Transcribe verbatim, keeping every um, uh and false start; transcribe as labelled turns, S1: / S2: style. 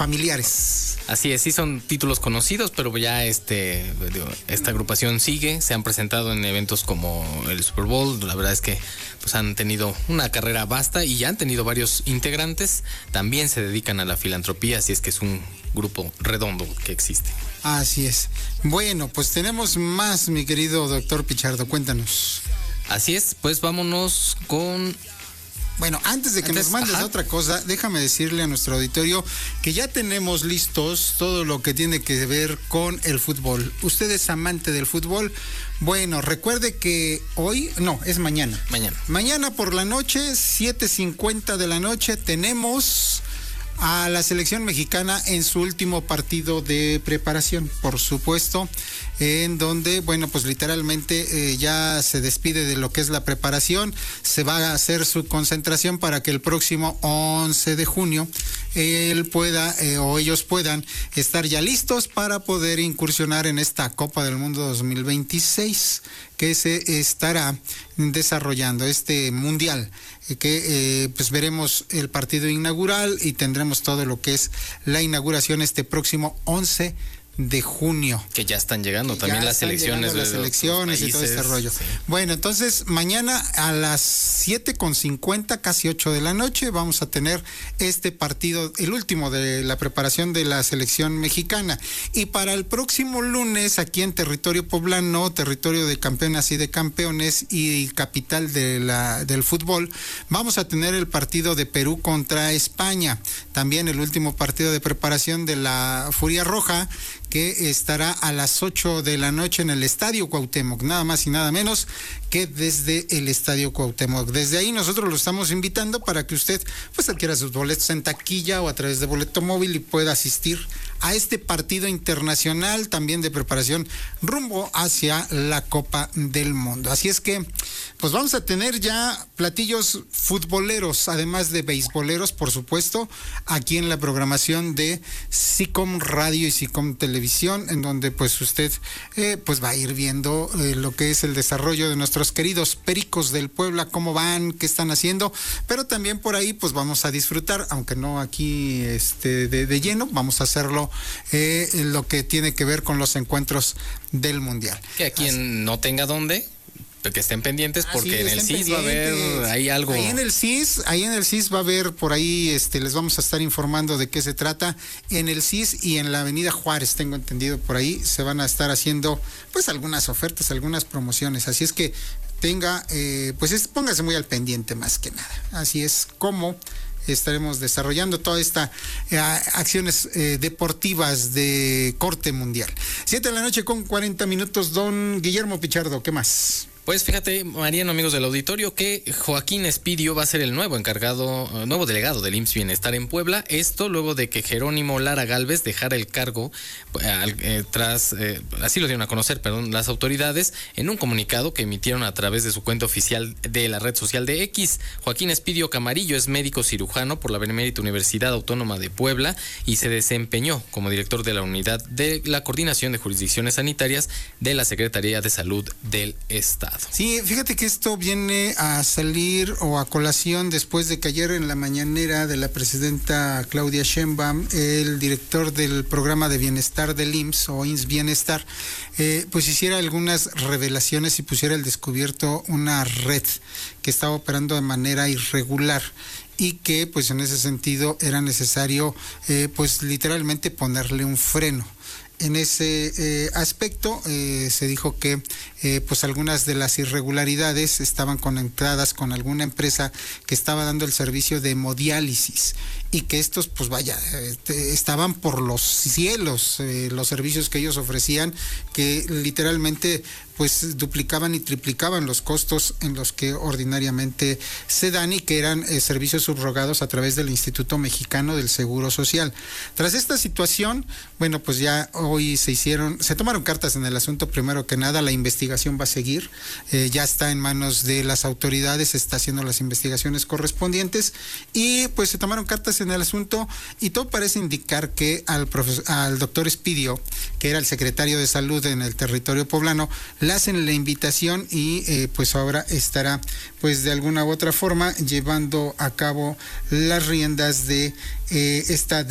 S1: familiares.
S2: Así es, sí son títulos conocidos, pero ya este esta agrupación sigue, se han presentado en eventos como el Super Bowl, la verdad es que pues han tenido una carrera vasta y ya han tenido varios integrantes, también se dedican a la filantropía, así es que es un grupo redondo que existe.
S1: Así es. Bueno, pues tenemos más, mi querido doctor Pichardo, cuéntanos.
S2: Así es, pues vámonos con...
S1: Bueno, antes de que antes, nos mandes ajá. otra cosa, déjame decirle a nuestro auditorio que ya tenemos listos todo lo que tiene que ver con el fútbol. ¿Usted es amante del fútbol? Bueno, recuerde que hoy, no, es mañana.
S2: Mañana.
S1: Mañana por la noche, siete cincuenta de la noche, tenemos a la selección mexicana en su último partido de preparación, por supuesto, en donde, bueno, pues literalmente eh, ya se despide de lo que es la preparación, se va a hacer su concentración para que el próximo once de junio él pueda eh, o ellos puedan estar ya listos para poder incursionar en esta Copa del Mundo dos mil veintiséis que se estará desarrollando, este mundial, eh, que eh, pues veremos el partido inaugural y tendremos todo lo que es la inauguración este próximo once de junio.
S2: Que ya están llegando también
S1: ya
S2: las selecciones.
S1: Las selecciones y todo este rollo. Sí. Bueno, entonces mañana a las siete con cincuenta, casi ocho de la noche, vamos a tener este partido, el último de la preparación de la selección mexicana. Y para el próximo lunes, aquí en territorio poblano, territorio de campeonas y de campeones y capital de la, del fútbol, vamos a tener el partido de Perú contra España. También el último partido de preparación de la Furia Roja, que estará a las ocho de la noche en el Estadio Cuauhtémoc, nada más y nada menos que desde el Estadio Cuauhtémoc. Desde ahí nosotros lo estamos invitando para que usted pues adquiera sus boletos en taquilla o a través de boleto móvil y pueda asistir a este partido internacional también de preparación rumbo hacia la Copa del Mundo. Así es que pues vamos a tener ya platillos futboleros, además de beisboleros, por supuesto, aquí en la programación de SICOM Radio y SICOM Televisión, en donde pues usted eh, pues va a ir viendo eh, lo que es el desarrollo de nuestros queridos Pericos del Puebla, cómo van, qué están haciendo, pero también por ahí pues vamos a disfrutar, aunque no aquí este de, de lleno, vamos a hacerlo eh, en lo que tiene que ver con los encuentros del Mundial.
S2: Que a quien Así. no tenga dónde, que estén pendientes porque ah, sí, en el C I S va a haber ahí algo.
S1: Ahí en el C I S, ahí en el C I S va a haber por ahí, este, les vamos a estar informando de qué se trata. En el C I S y en la Avenida Juárez, tengo entendido, por ahí se van a estar haciendo pues algunas ofertas, algunas promociones. Así es que tenga, eh, pues es, póngase muy al pendiente más que nada. Así es como estaremos desarrollando toda esta eh, acciones eh, deportivas de corte mundial. Siete de la noche con cuarenta minutos, don Guillermo Pichardo, ¿qué más?
S2: Pues fíjate, Mariano, amigos del auditorio, que Joaquín Espidio va a ser el nuevo encargado, nuevo delegado del I M S S Bienestar en Puebla. Esto luego de que Jerónimo Lara Gálvez dejara el cargo eh, tras, eh, así lo dieron a conocer, perdón, las autoridades en un comunicado que emitieron a través de su cuenta oficial de la red social de X. Joaquín Espidio Camarillo es médico cirujano por la Benemérita Universidad Autónoma de Puebla y se desempeñó como director de la unidad de la Coordinación de Jurisdicciones Sanitarias de la Secretaría de Salud del Estado.
S1: Sí, fíjate que esto viene a salir o a colación después de que ayer en la mañanera de la presidenta Claudia Sheinbaum, el director del programa de bienestar del I M S S o I M S S Bienestar, eh, pues hiciera algunas revelaciones y pusiera al descubierto una red que estaba operando de manera irregular y que pues en ese sentido era necesario eh, pues literalmente ponerle un freno. En ese eh, aspecto eh, se dijo que eh, pues algunas de las irregularidades estaban conectadas con alguna empresa que estaba dando el servicio de hemodiálisis y que estos pues vaya eh, estaban por los cielos eh, los servicios que ellos ofrecían, que literalmente pues duplicaban y triplicaban los costos en los que ordinariamente se dan y que eran eh, servicios subrogados a través del Instituto Mexicano del Seguro Social. Tras esta situación, bueno, pues ya hoy se hicieron, se tomaron cartas en el asunto. Primero que nada, la investigación va a seguir, eh, ya está en manos de las autoridades, se está haciendo las investigaciones correspondientes y pues se tomaron cartas en el asunto y todo parece indicar que al, profesor, al doctor Espidio, que era el secretario de Salud en el territorio poblano, le hacen la invitación y eh, pues ahora estará pues de alguna u otra forma llevando a cabo las riendas de eh, esta